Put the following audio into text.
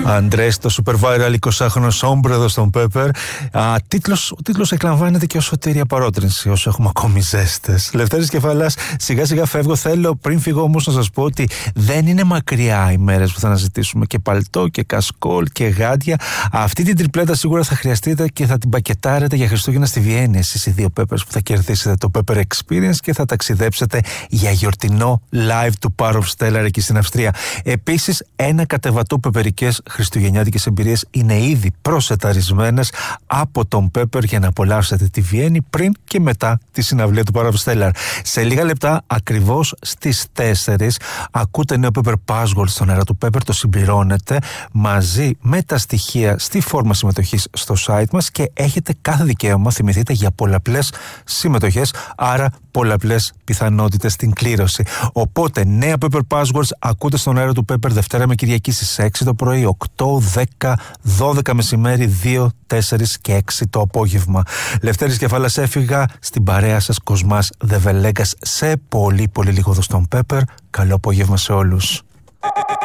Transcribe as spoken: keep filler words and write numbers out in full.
Αντρές, το super viral εικοσάχρονο όμπρεδο στον Pepper. Α, τίτλος, ο τίτλος εκλαμβάνεται και ως σωτήρια παρότρινση, όσο έχουμε ακόμη ζέστες. Λευτέρης Κεφαλάς, σιγά σιγά φεύγω. Θέλω πριν φύγω όμως να σας πω ότι δεν είναι μακριά οι μέρες που θα αναζητήσουμε και παλτό και κασκόλ και γάντια. Αυτή την τριπλέτα σίγουρα θα χρειαστείτε και θα την πακετάρετε για Χριστούγεννα στη Βιέννη. Εσείς οι δύο Peppers που θα κερδίσετε το Pepper Experience και θα ταξιδέψετε για γιορτινό live του Power of Stellar εκεί στην Αυστρία. Επίσης, ένα κατεβατό πεπερικές χριστουγεννιάτικες εμπειρίες είναι ήδη προσεταρισμένες από τον Pepper για να απολαύσετε τη Βιέννη πριν και μετά τη συναυλία του Power of Stellar. Σε λίγα λεπτά, ακριβώς στις τέσσερις, ακούτε νέο Pepper Password στον αέρα του Pepper, το συμπληρώνετε μαζί με τα στοιχεία στη φόρμα συμμετοχής στο site μας και έχετε κάθε δικαίωμα, θυμηθείτε, για πολλαπλές συμμετοχές, άρα πολλαπλές πιθανότητες στην κλήρωση. Οπότε, νέα Pepper Passwords ακούτε στον αέρα του Pepper Δευτέρα με Κυριακή στις έξι το πρωί, οκτώ, δέκα, δώδεκα μεσημέρι, δύο, τέσσερα και έξι το απόγευμα. Λευτέρης Κεφάλας έφυγα, στην παρέα σας Κοσμάς Δεβελέγκας σε πολύ πολύ λίγο εδώ στον Pepper. Καλό απόγευμα σε όλους.